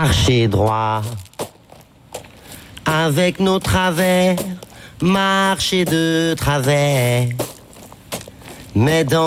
marcher droit. Avec nos travers, marcher de travers. Mais dans